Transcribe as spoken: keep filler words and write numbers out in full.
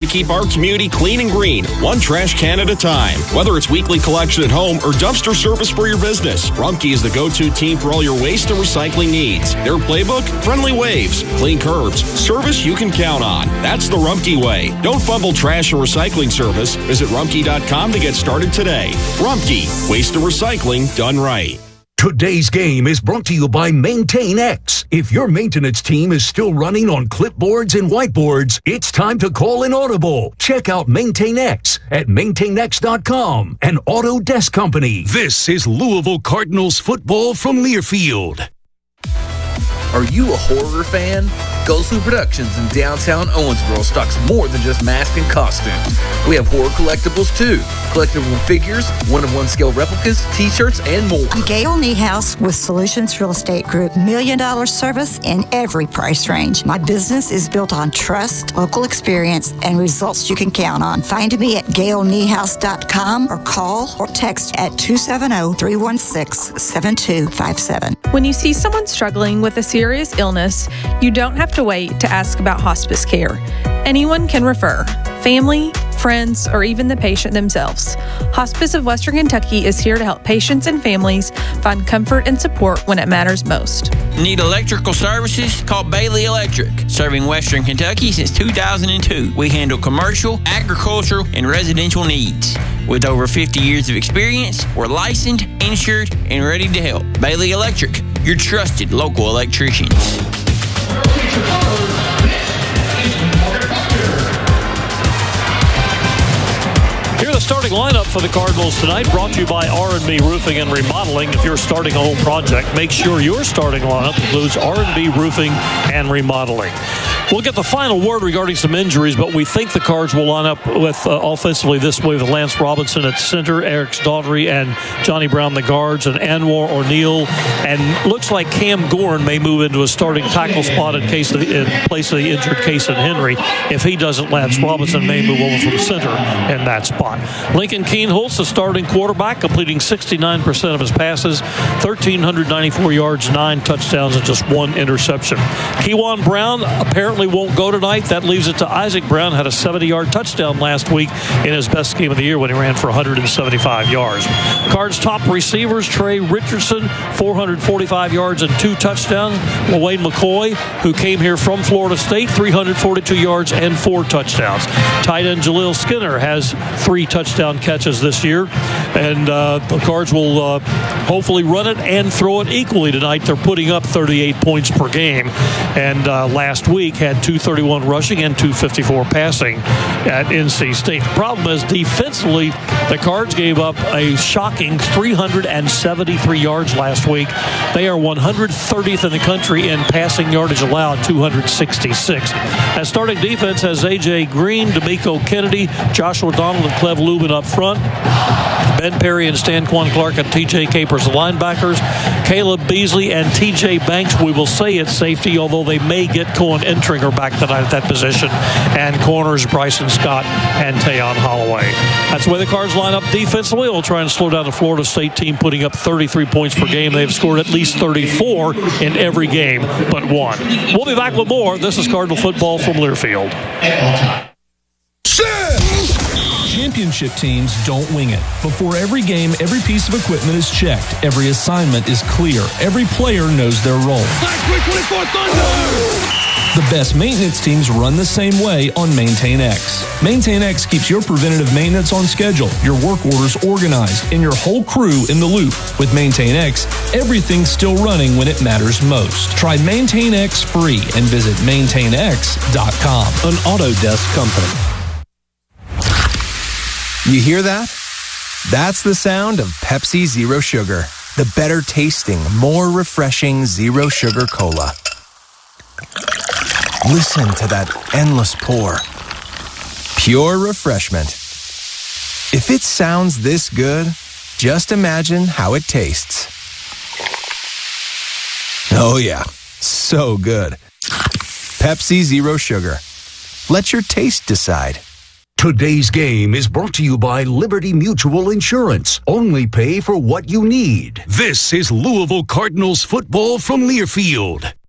keep our community clean and green, one trash can at a time. Whether it's weekly collection at home or dumpster service for your business, Rumpke is the go-to team for all your waste and recycling needs. Their playbook? Friendly waves, clean curbs, service you can count on. That's the Rumpke way. Don't fumble trash and recycling service. Visit rumpke dot com to get started today. Rumpke, waste and recycling done right. Today's game is brought to you by MaintainX. If your maintenance team is still running on clipboards and whiteboards, it's time to call an audible. Check out MaintainX at maintain x dot com, an Autodesk company. This is Louisville Cardinals football from Learfield. Are you a horror fan? Gosu Productions in downtown Owensboro stocks more than just masks and costumes. We have horror collectibles too. Collectible figures, one-of-one scale replicas, t-shirts, and more. I'm Gail Niehaus with Solutions Real Estate Group. Million dollar service in every price range. My business is built on trust, local experience, and results you can count on. Find me at gail niehaus dot com or call or text at two seven zero, three one six, seven two five seven. When you see someone struggling with a serious illness, you don't have to wait to ask about hospice care. Anyone can refer. Family, friends, or even the patient themselves. Hospice of Western Kentucky is here to help patients and families find comfort and support when it matters most. Need electrical services? Call Bailey Electric. Serving Western Kentucky since two thousand two. We handle commercial, agricultural, and residential needs. With over fifty years of experience, we're licensed, insured, and ready to help. Bailey Electric, your trusted local electricians. Here the starting lineup for the Cardinals tonight, brought to you by R and B Roofing and Remodeling. If you're starting a home project, make sure your starting lineup includes R and B Roofing and Remodeling. We'll get the final word regarding some injuries, but we think the Cards will line up with uh, offensively this way with Lance Robinson at center, Eric Daughtry and Johnny Brown the guards, and Anwar O'Neal. And looks like Cam Gorn may move into a starting tackle spot in case of the, in place of the injured Kason Henry. If he doesn't, Lance Robinson may move over from center in that spot. Lincoln Kienholz, the starting quarterback, completing sixty-nine percent of his passes, one thousand three hundred ninety-four yards, nine touchdowns, and just one interception. Kewan Brown apparently won't go tonight. That leaves it to Isaac Brown. Had a seventy-yard touchdown last week in his best game of the year when he ran for one hundred seventy-five yards. Cards top receivers, Trey Richardson, four hundred forty-five yards and two touchdowns. Wayne McCoy, who came here from Florida State, three hundred forty-two yards and four touchdowns. Tight end Jaleel Skinner has three touchdown catches this year. And uh, the Cards will uh, hopefully run it and throw it equally tonight. They're putting up thirty-eight points per game. And uh, last week had two thirty-one rushing and two fifty-four passing at N C State. The problem is defensively, the Cards gave up a shocking three hundred seventy-three yards last week. They are one hundred thirtieth in the country in passing yardage allowed, two hundred sixty-six. As starting defense has A J Green, D'Amico Kennedy, Joshua Donald, and Clev Lubin up front. Ben Perry and Stanquan Clark and T J Capers, the linebackers. Caleb Beasley and T J Banks, we will say it's safety, although they may get Cohen Entringer back tonight at that position. And corners, Bryson Scott and Tayon Holloway. That's the way the Cards line up defensively. We'll try and slow down the Florida State team, putting up thirty-three points per game. They've scored at least thirty-four in every game but one. We'll be back with more. This is Cardinal football from Learfield. Championship teams don't wing it. Before every game, every piece of equipment is checked. Every assignment is clear. Every player knows their role. The best maintenance teams run the same way on MaintainX. MaintainX keeps your preventative maintenance on schedule, your work orders organized, and your whole crew in the loop. With MaintainX, everything's still running when it matters most. Try MaintainX free and visit maintain x dot com. An Autodesk company. You hear that? That's the sound of Pepsi Zero Sugar, the better tasting, more refreshing Zero Sugar Cola. Listen to that endless pour. Pure refreshment. If it sounds this good, just imagine how it tastes. Oh yeah, so good. Pepsi Zero Sugar. Let your taste decide. Today's game is brought to you by Liberty Mutual Insurance. Only pay for what you need. This is Louisville Cardinals football from Learfield.